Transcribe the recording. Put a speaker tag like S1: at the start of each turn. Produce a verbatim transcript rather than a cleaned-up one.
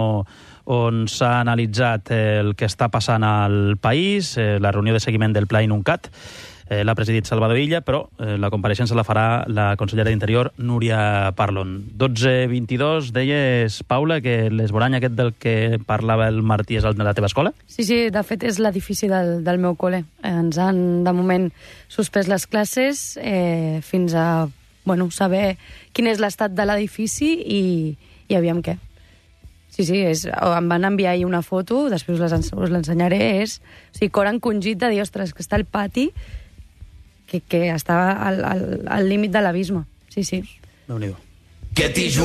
S1: on s'ha analitzat el que està passant al país, la reunió de seguiment del Pla Inuncat. L'ha presidit Salvador Illa, però la compareixença la farà la consellera d'Interior, Núria Parlon. dotze vint-i-dos, deies, Paula, que l'esborany aquest del que parlava el Martí és el de la teva escola?
S2: Sí, sí, de fet és l'edifici del, del meu col·le. Ens han, de moment, suspès les classes eh, fins a bueno, saber quin és l'estat de l'edifici i, i aviam què. Sí, sí, és, em van enviar ahir una foto, després us l'ensenyaré, és o sigui, cor encongit de dir, ostres, que està al pati, que, que està al, al, al límit de l'abisme. Sí, sí.
S1: Déu-n'hi-do.